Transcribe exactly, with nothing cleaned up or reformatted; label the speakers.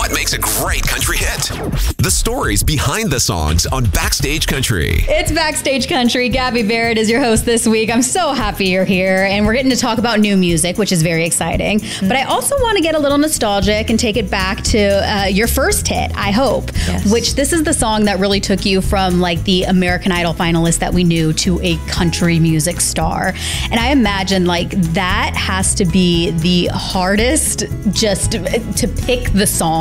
Speaker 1: What makes a great country hit? The stories behind the songs on Backstage Country.
Speaker 2: It's Backstage Country. Gabby Barrett is your host this week. I'm so happy you're here, and we're getting to talk about new music, which is very exciting. Mm-hmm. But I also want to get a little nostalgic and take it back to uh, your first hit, I Hope, yes. Which this is the song that really took you from like the American Idol finalist that we knew to a country music star. And I imagine like that has to be the hardest, just to pick the song